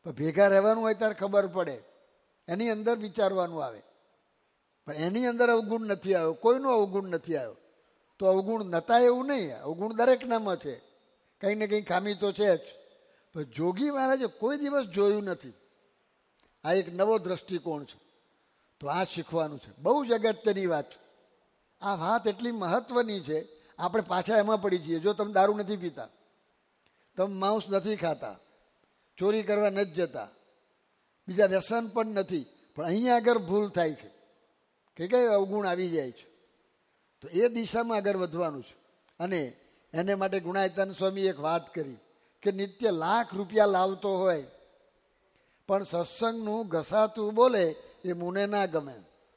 પણ ભેગા રહેવાનું હોય ત્યારે ખબર પડે, એની અંદર વિચારવાનું આવે. પણ એની અંદર અવગુણ નથી આવ્યો, કોઈનો અવગુણ નથી આવ્યો. તો અવગુણ નતા એવું નહીં, અવગુણ દરેકનામાં છે, કંઈ ને કંઈ ખામી તો છે જ. પણ જોગી મહારાજે કોઈ દિવસ જોયું નથી. આ એક નવો દ્રષ્ટિકોણ છે. તો આ શીખવાનું છે. બહુ જ અગત્યની વાત. આ વાત એટલી મહત્વની છે, આપણે પાછા એમાં પડી જઈએ. જો તમે દારૂ નથી પીતા, તમે માંસ નથી ખાતા, ચોરી કરવા નથી જતા, બીજા વ્યસન પણ નથી, પણ અહીંયા આગળ ભૂલ થાય છે કે કઈ અવગુણ આવી જાય છે. તો એ દિશામાં આગળ વધવાનું છે. અને એને માટે ગુણાયતાન સ્વામી એક વાત કરી કે નિત્ય લાખ રૂપિયા લાવતો હોય પણ સત્સંગનું ઘસાતું બોલે એ મુને ના ગમે.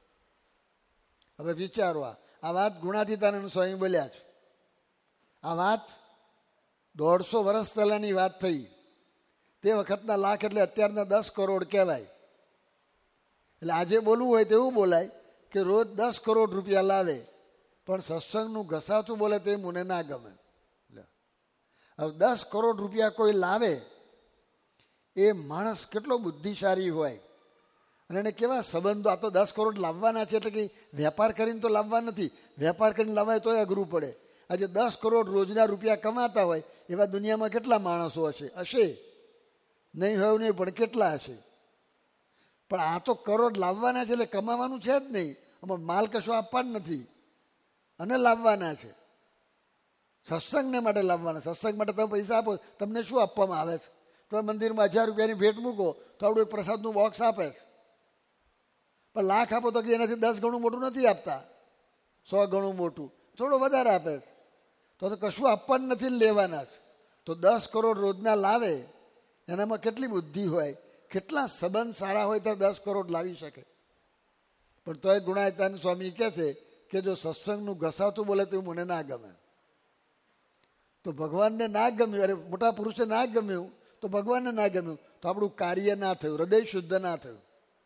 હવે વિચારો, આ વાત ગુણાતીતાનંદ સ્વામી બોલ્યા છે. આ વાત 150 વર્ષ પહેલાની વાત થઈ. તે વખતના લાખ એટલે અત્યારના 10 કરોડ કહેવાય. એટલે આજે બોલવું હોય તેવું બોલાય કે રોજ 10 કરોડ રૂપિયા લાવે પણ સત્સંગનું ઘસાતું બોલે તે મને ના ગમે. હવે 10 કરોડ રૂપિયા કોઈ લાવે, એ માણસ કેટલો બુદ્ધિશાળી હોય, અને એને કેવા સંબંધો. આ તો 10 કરોડ લાવવાના છે એટલે કે વેપાર કરીને તો લાવવા નથી. વેપાર કરીને લાવાય તોય અઘરું પડે. આજે 10 કરોડ રોજના રૂપિયા કમાતા હોય એવા દુનિયામાં કેટલા માણસો હશે? નહીં હોય નહીં, પણ કેટલા હશે? પણ આ તો કરોડ લાવવાના છે એટલે કમાવાનું છે જ નહીં. આમાં માલ કશો આપવાનું નથી અને લાવવાના છે. સત્સંગને માટે લાવવાના. સત્સંગ માટે તમે પૈસા આપો, તમને શું આપવામાં આવે છે? તમે મંદિરમાં 1000 રૂપિયાની ભેટ મૂકો તો આવડું એક પ્રસાદનું બોક્સ આપે છે. પણ લાખ આપો તો કે એનાથી 10 ગણું મોટું નથી આપતા, 100 ગણું મોટું, થોડું વધારે આપે છે. તો કશું આપવાનું નથી, લેવાના છે. તો 10 કરોડ રોજના લાવે, એનામાં કેટલી બુદ્ધિ હોય, કેટલા સંબંધ સારા હોય તો 10 કરોડ લાવી શકે. પણ તોય ગુણાયતાન સ્વામી કહે છે કે જો સત્સંગનું ઘસાતું બોલે તો મને ના ગમે. તો ભગવાનને ના ગમ્યું, અરે મોટા પુરુષે ના ગમ્યું તો ભગવાનને ના ગમ્યું, તો આપણું કાર્ય ના થયું, હૃદય શુદ્ધ ના થયું,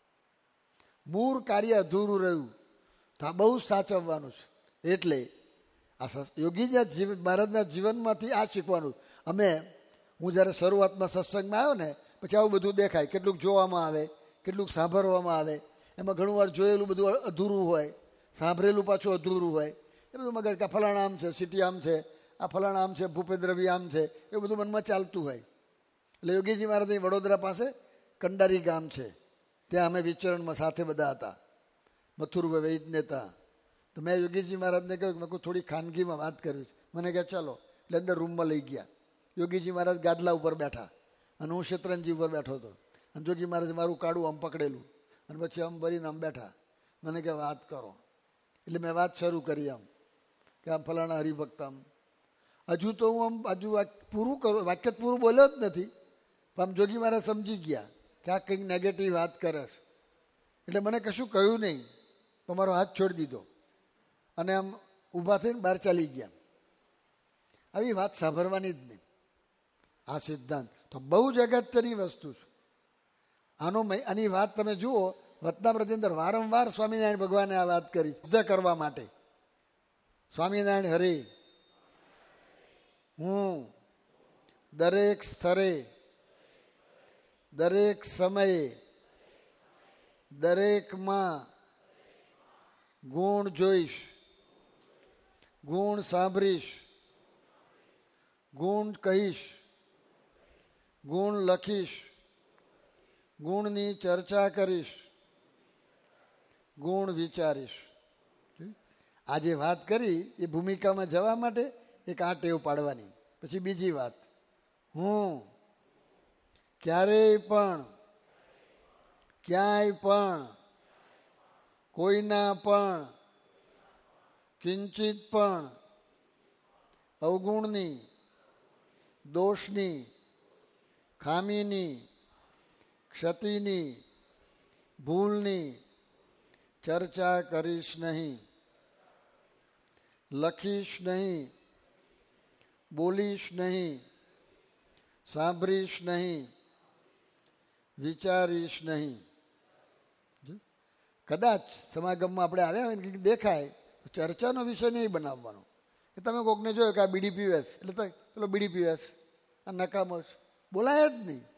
મૂળ કાર્ય અધૂરું રહ્યું. તો આ બહુ સાચવવાનું છે. એટલે આ યોગીજી મહારાજના જીવનમાંથી આ શીખવાનું. હું જ્યારે શરૂઆતમાં સત્સંગમાં આવ્યો ને, પછી આવું બધું દેખાય, કેટલુંક જોવામાં આવે, કેટલુંક સાંભળવામાં આવે. એમાં ઘણું વાર જોયેલું બધું અધૂરું હોય, સાંભળેલું પાછું અધૂરું હોય. એ બધું મગજ કે ફલાણા આમ છે, સિટી આમ છે, આ ફલાણા આમ છે, ભૂપેન્દ્રભાઈ આમ છે, એ બધું મનમાં ચાલતું હોય. એટલે યોગીજી મહારાજ વડોદરા પાસે કંડારી ગામ છે, ત્યાં અમે વિચરણમાં સાથે બધા હતા, મથુરભાઈ વૈદ્ય હતા. તો મેં યોગીજી મહારાજને કહ્યું કે મેં થોડી ખાનગીમાં વાત કરવી છે. મને કહે ચાલો. એટલે અંદર રૂમમાં લઈ ગયા. યોગીજી મહારાજ ગાદલા ઉપર બેઠા અને હું શેતરંજી ઉપર બેઠો હતો. અને યોગી મહારાજ મારું કાળું આમ પકડેલું અને પછી આમ ભરીને આમ બેઠા. મને કે વાત કરો. એટલે મેં વાત શરૂ કરી આમ કે આમ ફલાણા હરિભક્ત આમ. હજુ તો હું આમ હજુ પૂરું કરું, વાક્ય પૂરું બોલ્યો જ નથી, પણ આમ જોગી મહારાજ સમજી ગયા કે આ કંઈક નેગેટિવ વાત કરે છે. એટલે મને કશું કહ્યું નહીં, તમારો હાથ છોડી દીધો અને આમ ઊભા થઈને બહાર ચાલી ગયા. આવી વાત સાંભળવાની જ નહીં. આ સિદ્ધાંત તો બહુ જ અગત્યની વસ્તુ છે. આની વાત તમે જુઓ, વતનામૃતની અંદર વારંવાર સ્વામિનારાયણ ભગવાને આ વાત કરી સિદ્ધ કરવા માટે. સ્વામિનારાયણ હરે, હું દરેક સ્તરે, દરેક સમયે, દરેકમાં ગુણ જોઈશ, ગુણ સાંભળીશ, ગુણ કહીશ, ગુણ લખીશ, ગુણની ચર્ચા કરીશ, ગુણ વિચારીશ. આ જે વાત કરી એ ભૂમિકામાં જવા માટે એક આ ટેવ પાડવાની. પછી બીજી વાત, હું ક્યારેય પણ, ક્યાંય પણ, કોઈના પણ, કિંચિત પણ અવગુણની, દોષની, ખામીની, ક્ષતિની, ભૂલની ચર્ચા કરીશ નહીં, લખીશ નહીં, બોલીશ નહીં, સાંભળીશ નહીં, વિચારીશ નહીં. કદાચ સમાગમમાં આપણે આવ્યા હોય ને દેખાય તો ચર્ચાનો વિષય નહીં બનાવવાનો. કે તમે કોકને જોયો કે આ બીડી પીવે છે એટલે પેલો બીડી પીવે છે, આ નકામો છે, બોલાય જ નહીં.